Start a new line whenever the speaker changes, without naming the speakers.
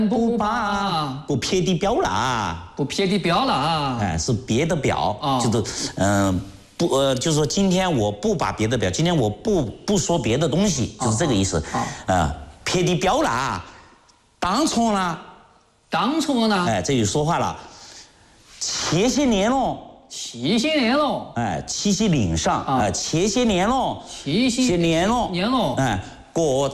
不撇的表啦，
不撇的表啦，
哎，是别的表，就是就是说今天我不把别的表，今天我不说别的东西，就是这个意思。撇的表啦，当初呢？哎，这就说话了。前些年喽，哎，七夕岭上，前些年喽，
哎，过。